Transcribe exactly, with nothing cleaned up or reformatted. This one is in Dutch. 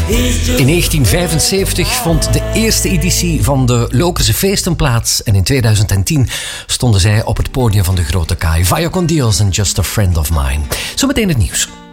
In negentien vijfenzeventig vond de eerste editie van de Lokerse Feesten plaats. En in tweeduizend tien stonden zij op het podium van de Grote Kaai. Vaya con Dios and Just a Friend of Mine. Zometeen het nieuws.